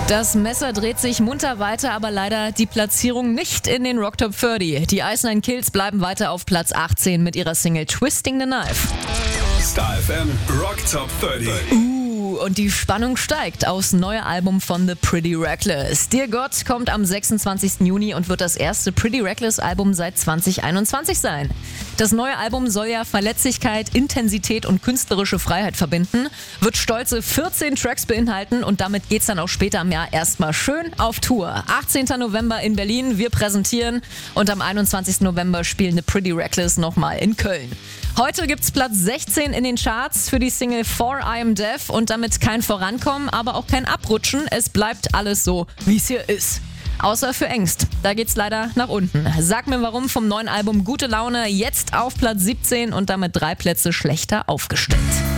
Das Messer dreht sich munter weiter, aber leider die Platzierung nicht in den Rock Top 30. Die Ice Nine Kills bleiben weiter auf Platz 18 mit ihrer Single Twisting the Knife. Star FM Rock Top 30. Und die Spannung steigt aufs neue Album von The Pretty Reckless. Dear God kommt am 26. Juni und wird das erste Pretty Reckless Album seit 2021 sein. Das neue Album soll ja Verletzlichkeit, Intensität und künstlerische Freiheit verbinden, wird stolze 14 Tracks beinhalten und damit geht's dann auch später im Jahr erstmal schön auf Tour. 18. November in Berlin, wir präsentieren und am 21. November spielen The Pretty Reckless nochmal in Köln. Heute gibt's Platz 16 in den Charts für die Single For I Am Deaf und damit kein Vorankommen, aber auch kein Abrutschen. Es bleibt alles so, wie es hier ist. Außer für Ängst. Da geht's leider nach unten. Sag mir warum vom neuen Album Gute Laune jetzt auf Platz 17 und damit 3 Plätze schlechter aufgestellt.